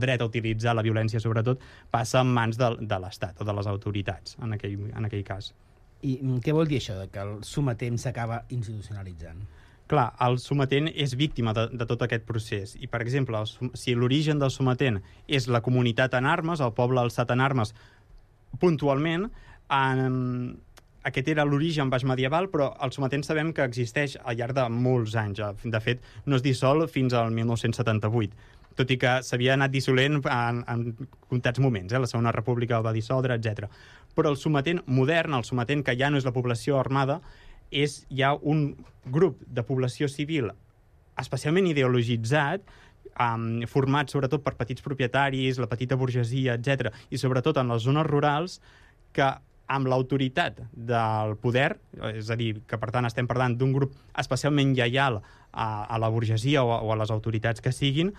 dret a utilitzar la violència, sobretot, passa en mans de l'Estat o de les autoritats, en aquell cas. I què vol dir això, que el sometent s'acaba institucionalitzant? Clar, el sometent és víctima de tot aquest procés. I, per exemple, si l'origen del sometent és la comunitat en armes, el poble alçat en armes, puntualment, aquest era l'origen baix medieval, però el sometent sabem que existeix al llarg de molts anys. De fet, no es dissol fins al 1978, tot i que s'havia anat dissolent en comptats moments. La Segona República el va dissoldre, etc. Però el sometent modern, el sometent que ja no és la població armada, és ja un grup de població civil especialment ideologitzat, format sobretot per petits propietaris, la petita burgesia, etc., i sobretot en les zones rurals, que amb l'autoritat del poder, és a dir, que per tant estem parlant d'un grup especialment lleial a la burgesia o a les autoritats que siguin,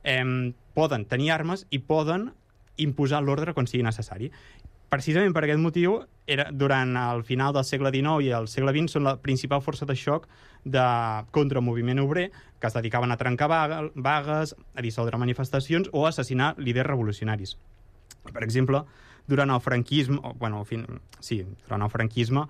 poden tenir armes i poden imposar l'ordre quan sigui necessari. Precisament per aquest motiu, durant el final del segle XIX i el segle XX, són la principal força de xoc contra el moviment obrer, que es dedicaven a trencar vagues, a dissoldre manifestacions o a assassinar líders revolucionaris. Per exemple, durant el franquisme, durant el franquisme,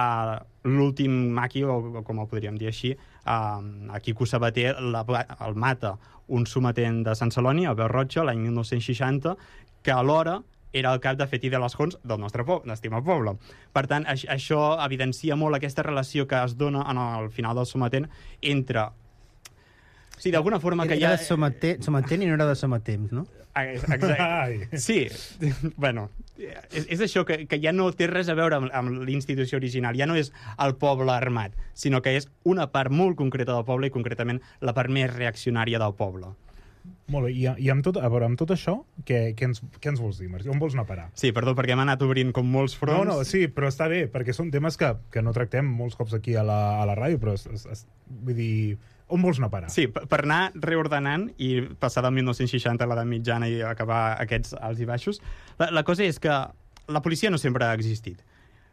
l'últim maqui, o com el podríem dir així, Quico Sabater el mata un sometent de Sant Celoni, Albert Rocha, l'any 1960, que alhora era el cap de Fet i de les Jons del nostre estimat poble. Per tant, això evidencia molt aquesta relació que es dona al final del sometent entre... Sí, d'alguna forma que era sometent i no era de sometemps, no? Exacte. Sí, bueno, és això que ja no té res a veure amb l'institució original, ja no és el poble armat, sinó que és una part molt concreta del poble i concretament la part més reaccionària del poble. Molt bé, i amb tot això, què ens vols dir, Martí? On vols anar a parar? Sí, perdó, perquè hem anat obrint com molts fronts. No, sí, però està bé, perquè són temes que no tractem molts cops aquí a la ràdio, però vull dir... On vols anar a parar? Sí, per anar reordenant i passar del 1960 a l'edat mitjana i acabar aquests alts i baixos, la cosa és que la policia no sempre ha existit.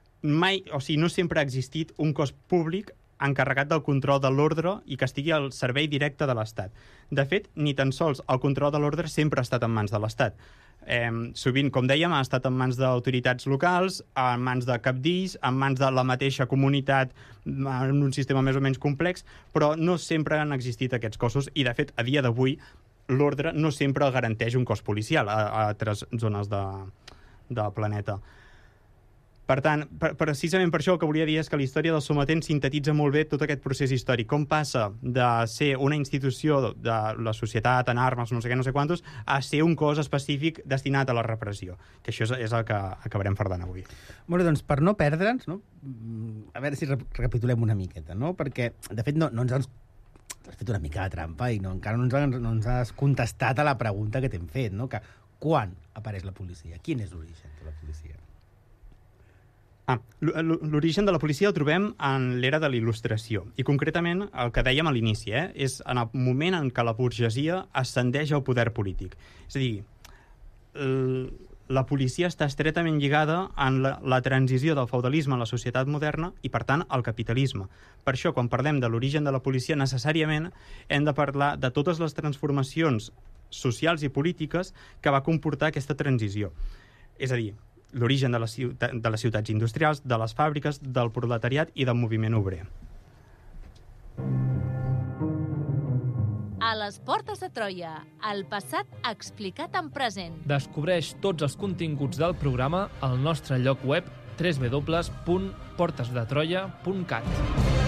No sempre ha existit un cos públic encarregat del control de l'ordre i que estigui al servei directe de l'Estat. De fet, ni tan sols el control de l'ordre sempre ha estat en mans de l'Estat. Sovint, com dèiem, ha estat en mans d'autoritats locals, en mans de cabdills, en mans de la mateixa comunitat en un sistema més o menys complex, però no sempre han existit aquests cossos i, de fet, a dia d'avui, l'ordre no sempre garanteix un cos policial a altres zones del planeta. Per tant, precisament per això el que volia dir és que la història del sometent sintetitza molt bé tot aquest procés històric. Com passa de ser una institució de la societat en armes, no sé què, no sé quantos, a ser un cos específic destinat a la repressió. Que això és el que acabarem fardant avui. Bueno, doncs, per no perdre'ns, no? A veure si recapitulem una miqueta, no? Perquè, de fet, no ens has fet una mica de trampa i encara no ens has contestat a la pregunta que t'hem fet, no? Que quan apareix la policia? Quin és l'origen de la policia? L'origen de la policia el trobem en l'era de la Il·lustració. I concretament, el que dèiem a l'inici, és en el moment en què la burgesia ascendeix al poder polític. És a dir, la policia està estretament lligada en la transició del feudalisme a la societat moderna i, per tant, al capitalisme. Per això, quan parlem de l'origen de la policia, necessàriament hem de parlar de totes les transformacions socials i polítiques que va comportar aquesta transició. És a dir, l'origen de les ciutats industrials, de les fàbriques, del proletariat i del moviment obrer. A les portes de Troia, el passat explicat en present. Descobreix tots els continguts del programa al nostre lloc web www.portesdetroia.cat.